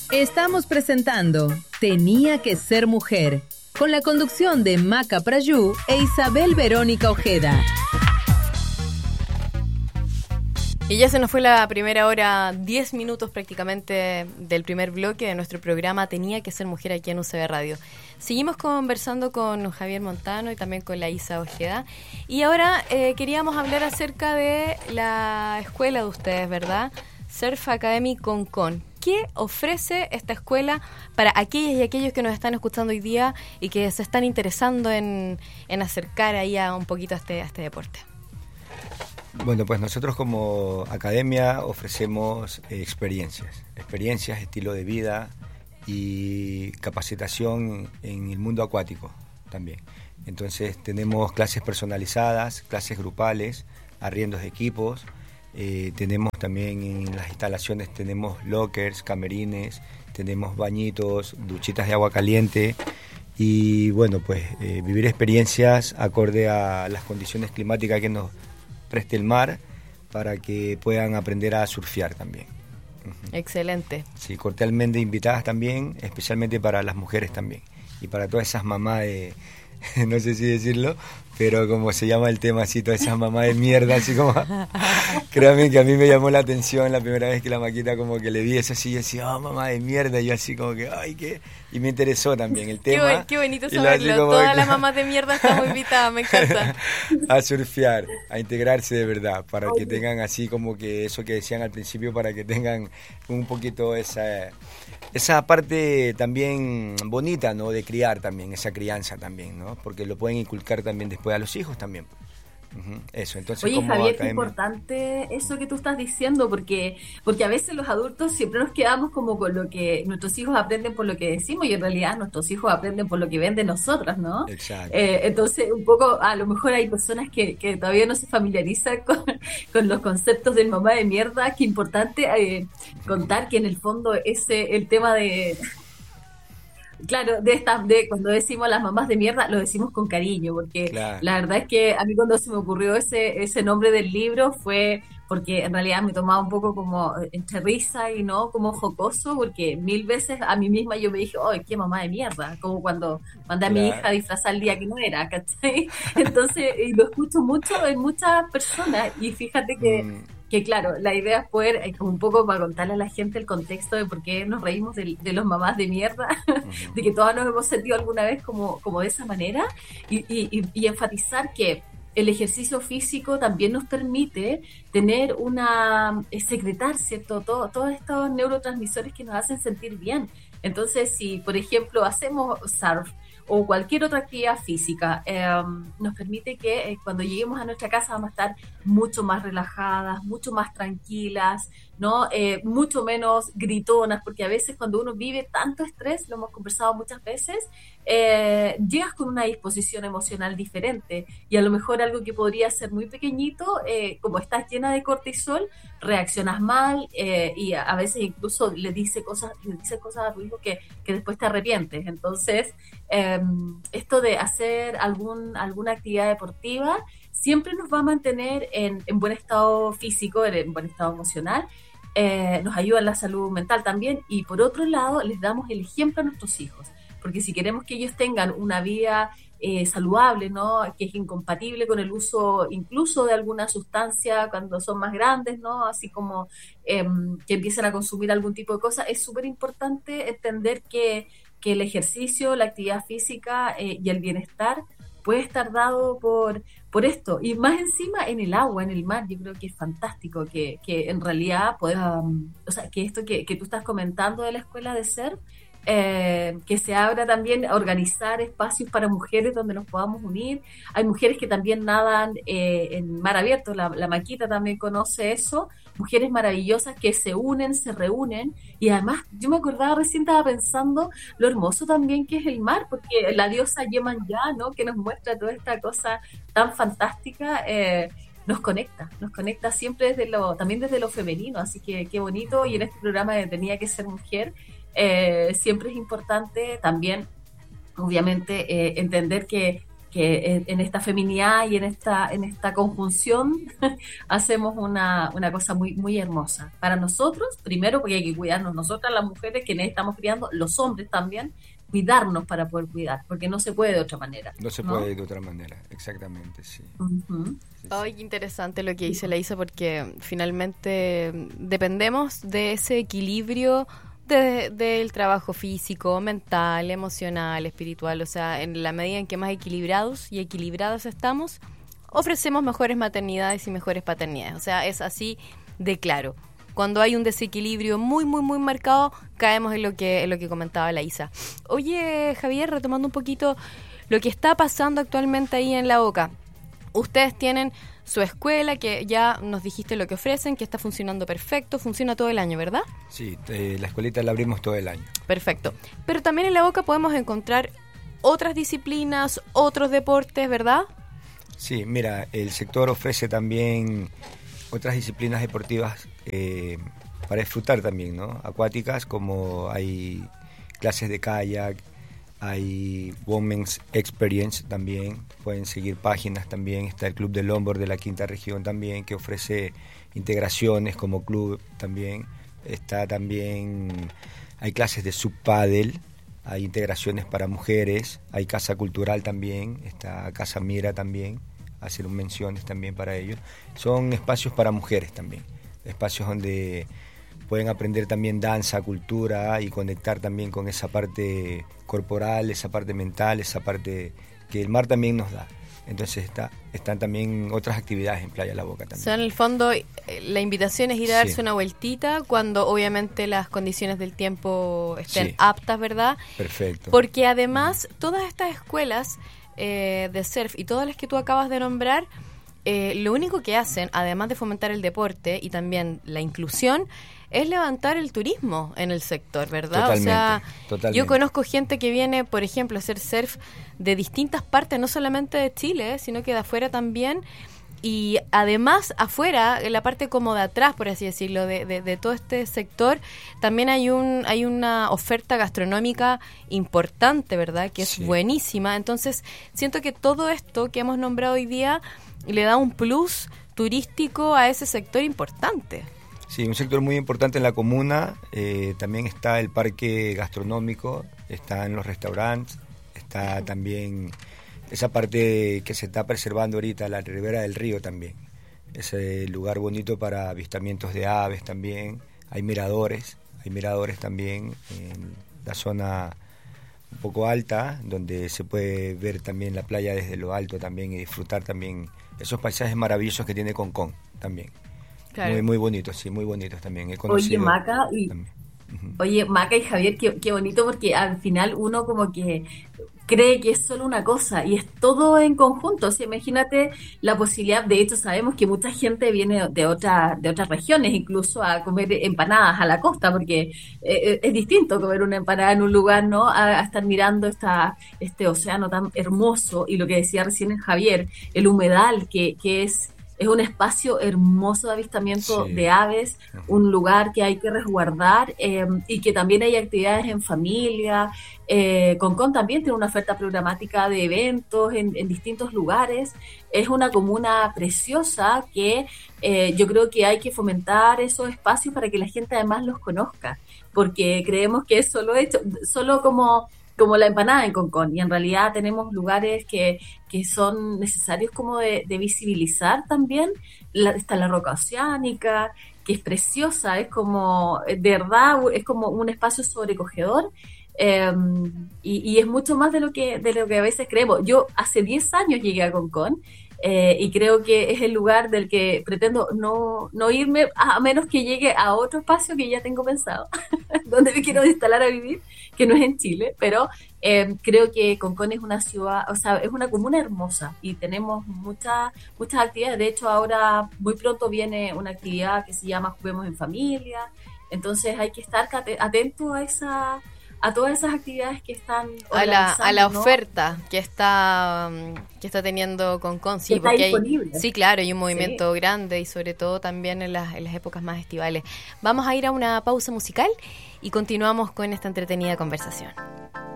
Estamos presentando Tenía que ser mujer, con la conducción de Maca Prayú e Isabel Verónica Ojeda. Y ya se nos fue la primera hora, 10 minutos prácticamente del primer bloque de nuestro programa Tenía que ser mujer aquí en UCB Radio. Seguimos conversando con Javier Montano y también con la Isa Ojeda. Y ahora queríamos hablar acerca de la escuela de ustedes, ¿verdad? Surf Academy Concon. ¿Qué ofrece esta escuela para aquellas y aquellos que nos están escuchando hoy día y que se están interesando en acercar ahí a un poquito a este deporte? Bueno, pues nosotros como academia ofrecemos experiencias, estilo de vida y capacitación en el mundo acuático también. Entonces tenemos clases personalizadas, clases grupales, arriendos de equipos, tenemos también en las instalaciones, tenemos lockers, camerines, tenemos bañitos, duchitas de agua caliente y bueno, pues vivir experiencias acorde a las condiciones climáticas que nos preste el mar para que puedan aprender a surfear también. Excelente. Sí, cordialmente invitadas también, especialmente para las mujeres también y para todas esas mamás de, no sé si decirlo, pero como se llama el tema así, todas esas mamás de mierda, así como, créanme que a mí me llamó la atención la primera vez que la Maquita como que le vi eso así, y decía, oh, mamá de mierda, y yo así como que, ay, qué, y me interesó también el tema. Qué bonito saberlo, todas las mamás de mierda estamos invitadas, me encanta. A surfear, a integrarse de verdad, para que tengan así como que eso que decían al principio, para que tengan un poquito esa parte también bonita, ¿no? De criar también, esa crianza también, ¿no? Porque lo pueden inculcar también después a los hijos también. Eso, entonces. Oye, como Javier, academia... qué importante eso que tú estás diciendo, porque a veces los adultos siempre nos quedamos como con lo que nuestros hijos aprenden por lo que decimos y en realidad nuestros hijos aprenden por lo que ven de nosotras, ¿no? Exacto. Entonces, un poco, a lo mejor hay personas que todavía no se familiarizan con los conceptos del mamá de mierda. Qué importante contar que en el fondo el tema de... Claro, de cuando decimos las mamás de mierda, lo decimos con cariño, porque claro, la verdad es que a mí cuando se me ocurrió ese nombre del libro fue porque en realidad me tomaba un poco como entre risa y no como jocoso, porque 1000 veces a mí misma yo me dije, ¡ay, qué mamá de mierda! Como cuando mandé a mi hija a disfrazar el día que no era, ¿cachai? Entonces, lo escucho mucho en muchas personas y fíjate que claro, la idea es poder, como un poco para contarle a la gente el contexto de por qué nos reímos de los mamás de mierda, de que todas nos hemos sentido alguna vez como de esa manera, y enfatizar que el ejercicio físico también nos permite tener secretar, ¿cierto? Todos estos neurotransmisores que nos hacen sentir bien. Entonces, si, por ejemplo, hacemos surf, o cualquier otra actividad física, nos permite que cuando lleguemos a nuestra casa vamos a estar mucho más relajadas, mucho más tranquilas, ¿no? Mucho menos gritonas, porque a veces cuando uno vive tanto estrés, lo hemos conversado muchas veces, llegas con una disposición emocional diferente y a lo mejor algo que podría ser muy pequeñito, como estás llena de cortisol, reaccionas mal y a veces incluso le dices cosas a tu hijo que después te arrepientes. Entonces, esto de hacer alguna actividad deportiva siempre nos va a mantener en buen estado físico, en buen estado emocional, nos ayuda en la salud mental también, y por otro lado les damos el ejemplo a nuestros hijos, porque si queremos que ellos tengan una vida saludable, ¿no? Que es incompatible con el uso incluso de alguna sustancia cuando son más grandes, ¿no? Así como que empiecen a consumir algún tipo de cosa, es súper importante entender que el ejercicio, la actividad física y el bienestar puede estar dado por esto, y más encima en el agua, en el mar. Yo creo que es fantástico que en realidad o sea, que esto que tú estás comentando de la escuela de surf, que se abra también a organizar espacios para mujeres donde nos podamos unir. Hay mujeres que también nadan en mar abierto, la Maquita también conoce eso, mujeres maravillosas que se unen, se reúnen, y además yo me acordaba, recién estaba pensando lo hermoso también que es el mar, porque la diosa Yemanjá, ¿no? Que nos muestra toda esta cosa tan fantástica, nos conecta siempre también desde lo femenino, así que qué bonito. Y en este programa de Tenía que ser mujer, siempre es importante también, obviamente, entender que que en esta feminidad y en esta conjunción hacemos una cosa muy, muy hermosa. Para nosotros, primero porque hay que cuidarnos nosotras las mujeres, quienes estamos criando, los hombres también, cuidarnos para poder cuidar, porque no se puede de otra manera. No se puede de otra manera, exactamente, sí. Uh-huh. Ay, qué interesante lo que dice la Isa, porque finalmente dependemos de ese equilibrio del trabajo físico, mental, emocional, espiritual. O sea, en la medida en que más equilibrados y equilibradas estamos, ofrecemos mejores maternidades y mejores paternidades. O sea, es así de claro. Cuando hay un desequilibrio muy, muy, muy marcado, caemos en lo que comentaba la Isa. Oye, Javier, retomando un poquito lo que está pasando actualmente ahí en La Boca. Ustedes tienen su escuela, que ya nos dijiste lo que ofrecen, que está funcionando perfecto, funciona todo el año, ¿verdad? Sí, la escuelita la abrimos todo el año. Perfecto. Pero también en La Boca podemos encontrar otras disciplinas, otros deportes, ¿verdad? Sí, mira, el sector ofrece también otras disciplinas deportivas para disfrutar también, ¿no? Acuáticas, como hay clases de kayak, hay Women's Experience también, pueden seguir páginas también, está el Club del Longboard de la Quinta Región también, que ofrece integraciones como club también, está también, hay clases de subpaddle, hay integraciones para mujeres, hay Casa Cultural también, está Casa Mira también, hacer menciones también para ellos. Son espacios para mujeres también, espacios donde pueden aprender también danza, cultura y conectar también con esa parte corporal, esa parte mental, esa parte que el mar también nos da. Entonces están también otras actividades en Playa La Boca también. O sea, en el fondo, la invitación es ir a darse una vueltita cuando obviamente las condiciones del tiempo estén aptas, ¿verdad? Perfecto. Porque además, todas estas escuelas de surf y todas las que tú acabas de nombrar, lo único que hacen, además de fomentar el deporte y también la inclusión, es levantar el turismo en el sector, ¿verdad? Totalmente, o sea, totalmente. Yo conozco gente que viene, por ejemplo, a hacer surf de distintas partes, no solamente de Chile, sino que de afuera también. Y además, afuera, en la parte como de atrás, por así decirlo, de todo este sector, también hay una oferta gastronómica importante, ¿verdad? Que es buenísima. Entonces, siento que todo esto que hemos nombrado hoy día le da un plus turístico a ese sector importante. Sí, un sector muy importante en la comuna. También está el parque gastronómico, están los restaurantes, está también esa parte que se está preservando ahorita, la ribera del río también. Ese lugar bonito para avistamientos de aves también. Hay miradores también en la zona un poco alta, donde se puede ver también la playa desde lo alto también y disfrutar también esos paisajes maravillosos que tiene Concón también. Claro. Muy, muy bonitos, sí, muy bonitos también. He conocido Oye, Maca y Javier, qué bonito, porque al final uno como que cree que es solo una cosa y es todo en conjunto. O sea, imagínate la posibilidad. De hecho, sabemos que mucha gente viene de otras regiones incluso a comer empanadas a la costa, porque es distinto comer una empanada en un lugar, ¿no? A estar mirando este océano tan hermoso, y lo que decía recién Javier, el humedal, que es un espacio hermoso de avistamiento de aves, un lugar que hay que resguardar, y que también hay actividades en familia. Concón también tiene una oferta programática de eventos en distintos lugares. Es una comuna preciosa que yo creo que hay que fomentar esos espacios para que la gente además los conozca, porque creemos que es solo como la empanada en Concón, y en realidad tenemos lugares que son necesarios como de visibilizar también. Está la Roca Oceánica, que es preciosa, es como, de verdad, es como un espacio sobrecogedor, y es mucho más de lo que a veces creemos. Yo hace 10 años llegué a Concón, y creo que es el lugar del que pretendo no irme, a menos que llegue a otro espacio que ya tengo pensado, donde me quiero instalar a vivir, que no es en Chile, pero creo que Concón es una ciudad, o sea, es una comuna hermosa, y tenemos muchas actividades. De hecho, ahora muy pronto viene una actividad que se llama Juguemos en Familia. Entonces hay que estar atento a todas esas actividades que están a la oferta, ¿no? que está teniendo Concón, sí, porque sí, claro, hay un movimiento grande, y sobre todo también en las épocas más estivales. Vamos a ir a una pausa musical y continuamos con esta entretenida conversación.